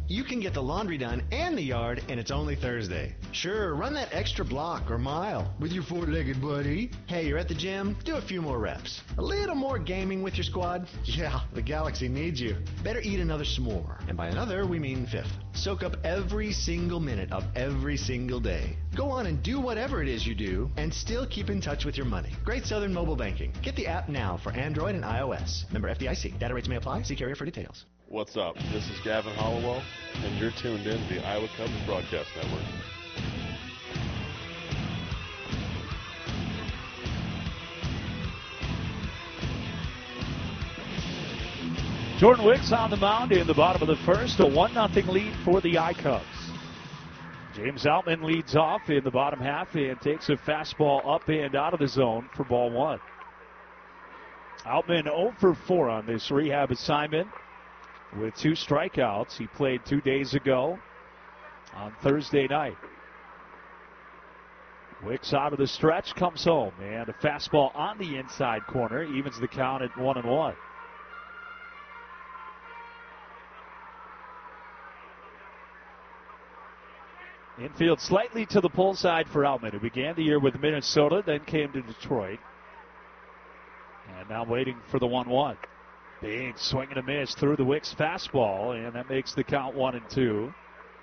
You can get the laundry done and the yard, and it's only Thursday. Sure, run that extra block or mile with your four-legged buddy. Hey, you're at the gym? Do a few more reps. A little more gaming with your squad? Yeah, the Galaxy needs you. Better eat another s'more. And by another, we mean fifth. Soak up every single minute of every single day. Go on and do whatever it is you do, and still keep in touch with your money. Great Southern Mobile Banking. Get the app now for Android and iOS. Member FDIC. Data rates may apply. See carrier for details. What's up? This is Gavin Hollowell, and you're tuned in to the Iowa Cubs Broadcast Network. Jordan Wicks on the mound in the bottom of the first, a 1-0 lead for the iCubs. James Outman leads off in the bottom half and takes a fastball up and out of the zone for ball one. Outman 0 for 4 on this rehab assignment with 2 strikeouts. He played 2 days ago on Thursday night. Wicks out of the stretch, comes home, and a fastball on the inside corner evens the count at 1-1. Infield slightly to the pull side for Outman, who began the year with Minnesota, then came to Detroit. And now waiting for the 1-1. Big swing and a miss through the Wicks fastball, and that makes the count 1-2.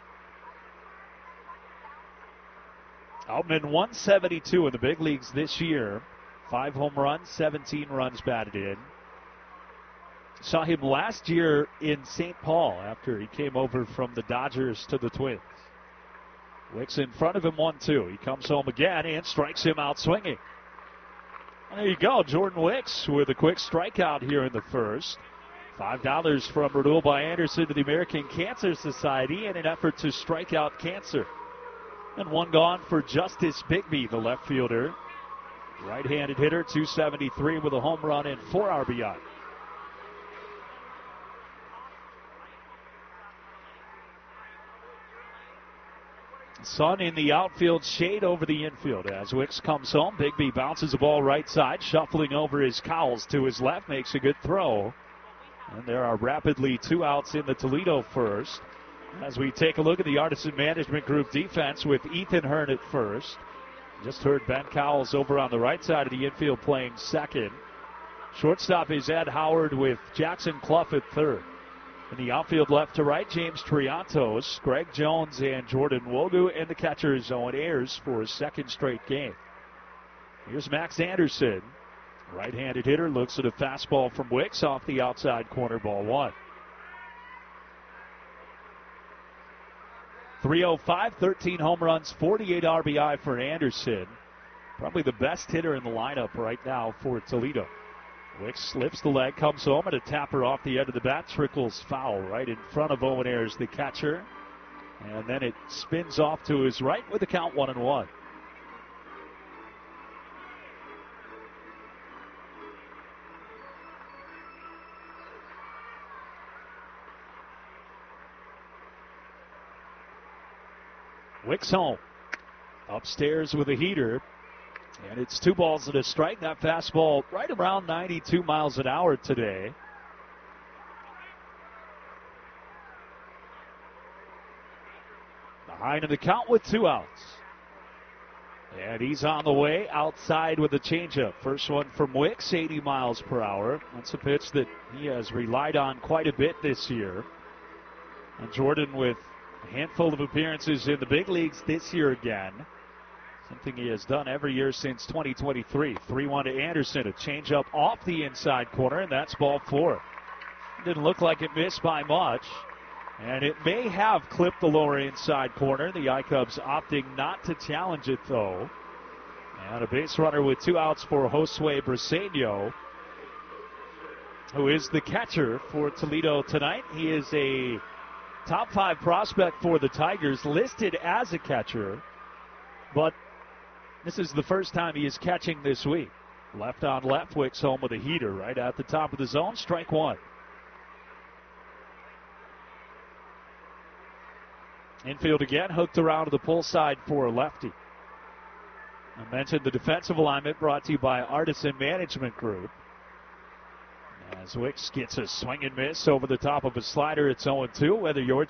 Outman 172 in the big leagues this year. 5 home runs, 17 runs batted in. Saw him last year in St. Paul after he came over from the Dodgers to the Twins. Wicks in front of him 1-2. He comes home again and strikes him out swinging. There you go, Jordan Wicks with a quick strikeout here in the first. $5 from Renewal by Anderson to the American Cancer Society in an effort to strike out cancer. And 1 gone for Justice Bigby, the left fielder. Right-handed hitter, 273 with a home run and 4 RBI. Sun in the outfield, shade over the infield as Wicks comes home. Bigby bounces the ball right side, shuffling over his Cowles to his left, makes a good throw. And there are rapidly 2 outs in the Toledo first. As we take a look at the Artisan Management Group defense with Ethan Hearn at first. Just heard Ben Cowles over on the right side of the infield playing second. Shortstop is Ed Howard with Jackson Clough at third. In the outfield left to right, James Triantos, Greg Jones, and Jordan Wogu, and the catcher is Owen Ayers for his second straight game. Here's Max Anderson. Right-handed hitter looks at a fastball from Wicks off the outside corner, ball 1. 305, 13 home runs, 48 RBI for Anderson. Probably the best hitter in the lineup right now for Toledo. Wicks lifts the leg, comes home, and a tapper off the end of the bat trickles foul right in front of Owen Ayers, the catcher. And then it spins off to his right with the count 1-1. Wicks home. Upstairs with a heater. And it's 2 balls and a strike. That fastball right around 92 miles an hour today. Behind in the count with 2 outs. And he's on the way outside with a changeup. First one from Wicks, 80 miles per hour. That's a pitch that he has relied on quite a bit this year. And Jordan with a handful of appearances in the big leagues this year again. Something he has done every year since 2023. 3-1 to Anderson. A changeup off the inside corner, and that's ball 4. Didn't look like it missed by much. And it may have clipped the lower inside corner. The iCubs opting not to challenge it, though. And a base runner with 2 outs for Josue Briseño, who is the catcher for Toledo tonight. He is a top 5 prospect for the Tigers, listed as a catcher. But this is the first time he is catching this week. Left on left, Wicks home with a heater right at the top of the zone. Strike 1. Infield again, hooked around to the pull side for a lefty. I mentioned the defensive alignment brought to you by Artisan Management Group. As Wicks gets a swing and miss over the top of a slider, it's 0-2. Whether you're